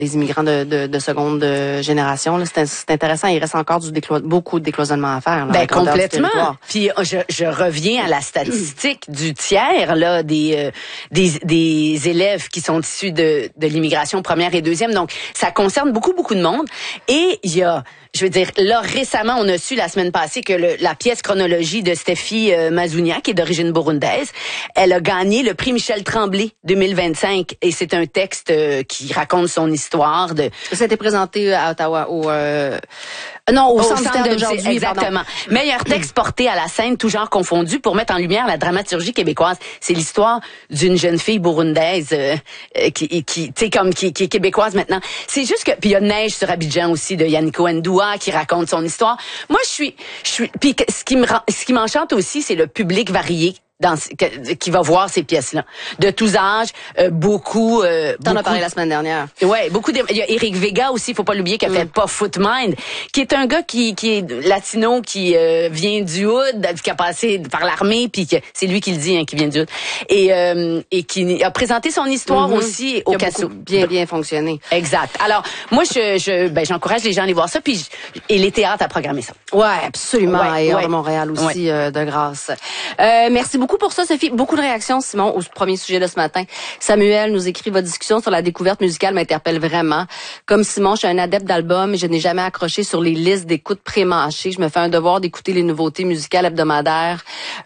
les immigrants de seconde génération. Là, c'est intéressant. Il reste encore beaucoup de décloisonnement à faire. Là, ben complètement. Puis je reviens à la statistique du tiers là des élèves qui sont issus de l'immigration première et deuxième. Donc ça concerne beaucoup de monde. Et il y a, je veux dire, là récemment on a su la semaine passée que la pièce Chronologie de Steffi Mazounia, qui est d'origine burundaise, elle a gagné le prix Michel Tremblay 2025 et c'est un texte qui raconte son histoire. Ça a été présenté à Ottawa au centre d'aujourd'hui. Exactement. Meilleur texte porté à la scène, tout genre confondu, pour mettre en lumière la dramaturgie québécoise. C'est l'histoire d'une jeune fille burundaise qui est québécoise maintenant. C'est juste que puis il y a Neige sur Abidjan aussi de Yannick Ndoua qui raconte son histoire. Moi je suis puis ce qui m'enchante aussi, c'est le public varié qui va voir ces pièces-là. De tous âges, beaucoup... T'en as parlé la semaine dernière. Ouais, il y a Eric Vega aussi, faut pas l'oublier, qui a fait Pas Foot Mind, qui est un gars qui est latino, qui vient du Hood, qui a passé par l'armée, puis c'est lui qui le dit, hein, qui vient du Hood. Et qui a présenté son histoire aussi au Casso. Bien fonctionné. Exact. Alors, moi, j'encourage les gens à aller voir ça, et les théâtres à programmer ça. Ouais, absolument. Et hors de Montréal aussi, de grâce. Merci beaucoup pour ça, Sophie. Beaucoup de réactions, Simon, au premier sujet de ce matin. Samuel nous écrit: votre discussion sur la découverte musicale m'interpelle vraiment. Comme Simon, je suis un adepte d'albums et je n'ai jamais accroché sur les listes d'écoute pré-mâchées. Je me fais un devoir d'écouter les nouveautés musicales hebdomadaires.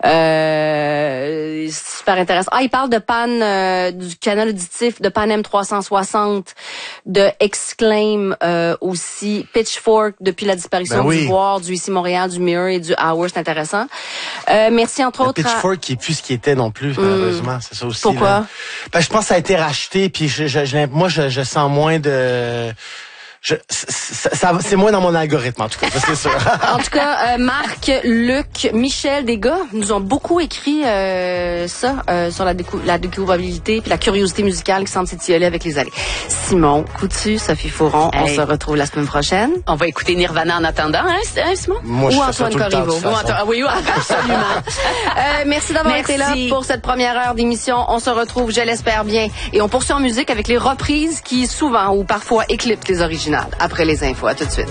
Super intéressant. Il parle de Pan, du canal auditif, de Pan M360, de Exclaim aussi, Pitchfork depuis la disparition du Voir, du Ici Montréal, du Mirror et du Hour. C'est intéressant. Merci entre autres Pitchfork qui est plus ce qui était non plus, malheureusement. C'est ça aussi. Pourquoi? Là. Ben, je pense que ça a été racheté, puis moi, je sens moins de... c'est moins dans mon algorithme, en tout cas, c'est sûr. En tout cas, Marc, Luc, Michel, des gars, nous ont beaucoup écrit sur la découvrabilité puis la curiosité musicale qui semble s'étioler avec les années. Simon Coutu, Sophie Fauron, on se retrouve la semaine prochaine. On va écouter Nirvana en attendant, hein Simon? Moi, ou Antoine Corriveau. Oui, absolument. Merci d'avoir été là pour cette première heure d'émission. On se retrouve, je l'espère bien, et on poursuit en musique avec les reprises qui souvent ou parfois éclipsent les originales. Après les infos, à tout de suite.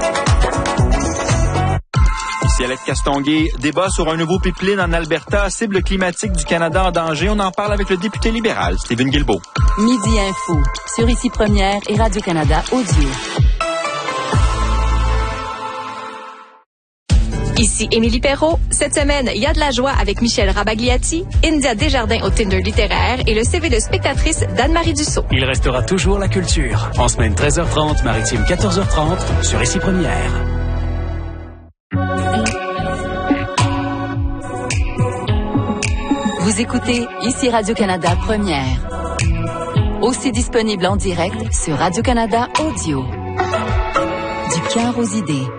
Ici Alex Castonguay, débat sur un nouveau pipeline en Alberta, cible climatique du Canada en danger. On en parle avec le député libéral, Stephen Guilbeault. Midi Info, sur Ici Première et Radio-Canada Audio. Ici Émilie Perrault. Cette semaine, il y a de la joie avec Michel Rabagliati, India Desjardins au Tinder littéraire et le CV de spectatrice d'Anne-Marie Dussault. Il restera toujours la culture. En semaine 13h30, maritime 14h30, sur Ici Première. Vous écoutez Ici Radio-Canada Première. Aussi disponible en direct sur Radio-Canada Audio. Du cœur aux idées.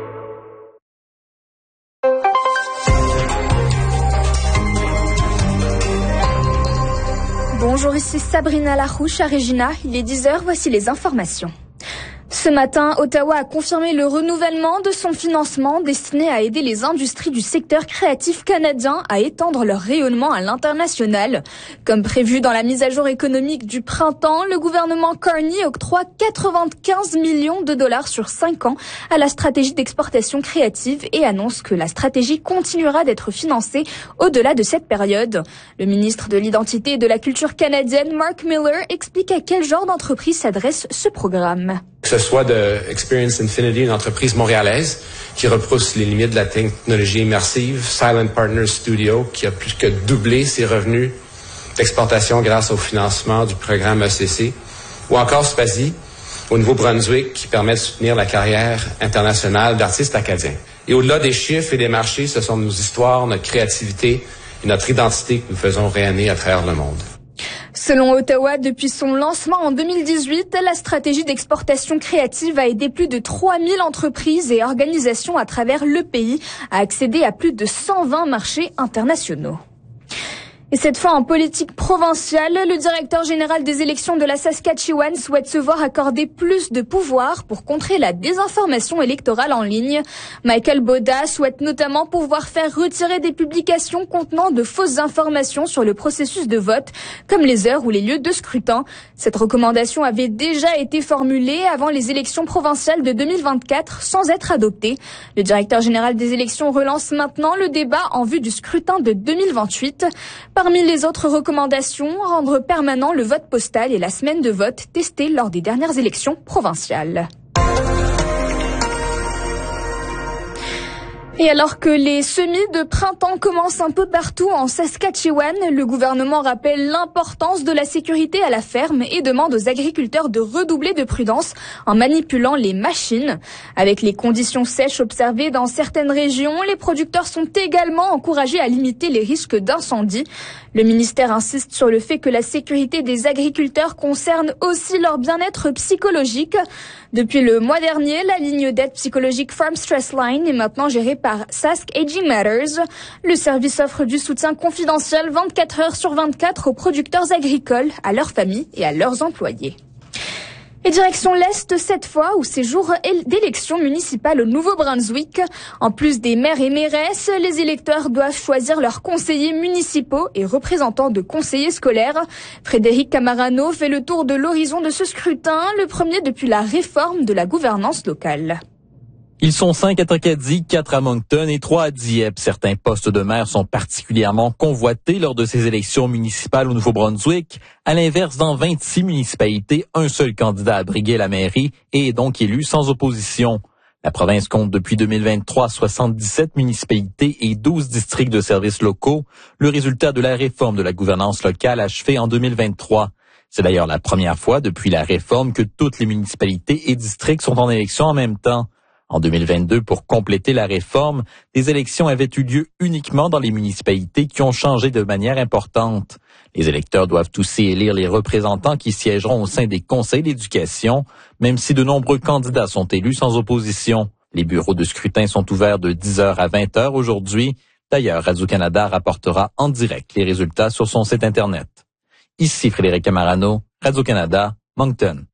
Bonjour, ici Sabrina Larouche à Regina. Il est 10h, voici les informations. Ce matin, Ottawa a confirmé le renouvellement de son financement destiné à aider les industries du secteur créatif canadien à étendre leur rayonnement à l'international. Comme prévu dans la mise à jour économique du printemps, le gouvernement Carney octroie 95 millions de dollars sur 5 ans à la stratégie d'exportation créative et annonce que la stratégie continuera d'être financée au-delà de cette période. Le ministre de l'Identité et de la Culture canadienne, Mark Miller, explique à quel genre d'entreprise s'adresse ce programme. Que ce soit de Experience Infinity, une entreprise montréalaise qui repousse les limites de la technologie immersive, Silent Partners Studio, qui a plus que doublé ses revenus d'exportation grâce au financement du programme ECC, ou encore Spazi, au Nouveau-Brunswick, qui permet de soutenir la carrière internationale d'artistes acadiens. Et au-delà des chiffres et des marchés, ce sont nos histoires, notre créativité et notre identité que nous faisons rayonner à travers le monde. Selon Ottawa, depuis son lancement en 2018, la stratégie d'exportation créative a aidé plus de 3000 entreprises et organisations à travers le pays à accéder à plus de 120 marchés internationaux. Et cette fois en politique provinciale, le directeur général des élections de la Saskatchewan souhaite se voir accorder plus de pouvoir pour contrer la désinformation électorale en ligne. Michael Boda souhaite notamment pouvoir faire retirer des publications contenant de fausses informations sur le processus de vote, comme les heures ou les lieux de scrutin. Cette recommandation avait déjà été formulée avant les élections provinciales de 2024 sans être adoptée. Le directeur général des élections relance maintenant le débat en vue du scrutin de 2028. Parmi les autres recommandations, rendre permanent le vote postal et la semaine de vote testée lors des dernières élections provinciales. Et alors que les semis de printemps commencent un peu partout en Saskatchewan, le gouvernement rappelle l'importance de la sécurité à la ferme et demande aux agriculteurs de redoubler de prudence en manipulant les machines. Avec les conditions sèches observées dans certaines régions, les producteurs sont également encouragés à limiter les risques d'incendie. Le ministère insiste sur le fait que la sécurité des agriculteurs concerne aussi leur bien-être psychologique. Depuis le mois dernier, la ligne d'aide psychologique Farm Stress Line est maintenant gérée par Sask Aging Matters. Le service offre du soutien confidentiel 24 heures sur 24 aux producteurs agricoles, à leurs familles et à leurs employés. Et direction l'Est cette fois, où c'est jour d'élections municipales au Nouveau-Brunswick. En plus des maires et mairesses, les électeurs doivent choisir leurs conseillers municipaux et représentants de conseillers scolaires. Frédéric Camarano fait le tour de l'horizon de ce scrutin, le premier depuis la réforme de la gouvernance locale. Ils sont 5 à Tracadie, 4 à Moncton et 3 à Dieppe. Certains postes de maire sont particulièrement convoités lors de ces élections municipales au Nouveau-Brunswick. À l'inverse, dans 26 municipalités, un seul candidat a brigué la mairie et est donc élu sans opposition. La province compte depuis 2023 77 municipalités et 12 districts de services locaux, le résultat de la réforme de la gouvernance locale achevée en 2023. C'est d'ailleurs la première fois depuis la réforme que toutes les municipalités et districts sont en élection en même temps. En 2022, pour compléter la réforme, des élections avaient eu lieu uniquement dans les municipalités qui ont changé de manière importante. Les électeurs doivent aussi élire les représentants qui siégeront au sein des conseils d'éducation, même si de nombreux candidats sont élus sans opposition. Les bureaux de scrutin sont ouverts de 10h à 20h aujourd'hui. D'ailleurs, Radio-Canada rapportera en direct les résultats sur son site Internet. Ici Frédéric Camarano, Radio-Canada, Moncton.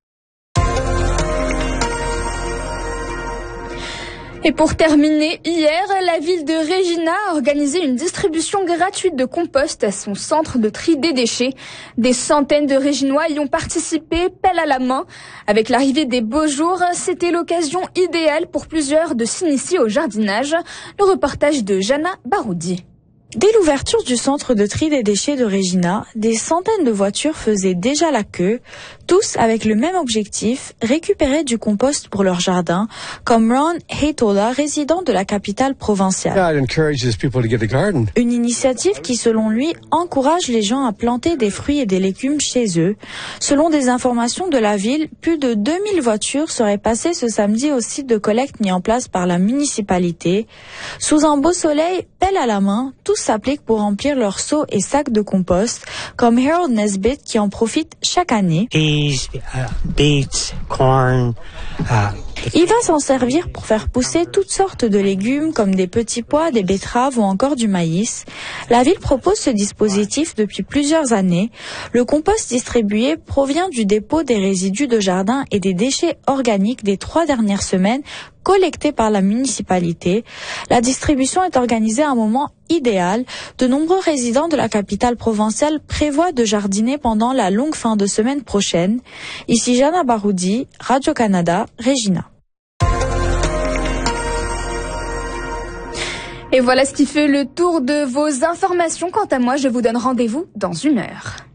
Et pour terminer, hier, la ville de Regina a organisé une distribution gratuite de compost à son centre de tri des déchets. Des centaines de Réginois y ont participé, pelle à la main. Avec l'arrivée des beaux jours, c'était l'occasion idéale pour plusieurs de s'initier au jardinage. Le reportage de Jana Baroudi. Dès l'ouverture du centre de tri des déchets de Regina, des centaines de voitures faisaient déjà la queue, tous avec le même objectif, récupérer du compost pour leur jardin, comme Ron Haytola, résident de la capitale provinciale. Une initiative qui, selon lui, encourage les gens à planter des fruits et des légumes chez eux. Selon des informations de la ville, plus de 2000 voitures seraient passées ce samedi au site de collecte mis en place par la municipalité. Sous un beau soleil, pelle à la main, tous s'appliquent pour remplir leurs seaux et sacs de compost, comme Harold Nesbitt qui en profite chaque année. Beets, corn, Il va s'en servir pour faire pousser toutes sortes de légumes comme des petits pois, des betteraves ou encore du maïs. La ville propose ce dispositif depuis plusieurs années. Le compost distribué provient du dépôt des résidus de jardin et des déchets organiques des 3 dernières semaines collectés par la municipalité. La distribution est organisée à un moment idéal. De nombreux résidents de la capitale provinciale prévoient de jardiner pendant la longue fin de semaine prochaine. Ici Jana Baroudi, Radio-Canada, Regina. Et voilà ce qui fait le tour de vos informations. Quant à moi, je vous donne rendez-vous dans 1 heure.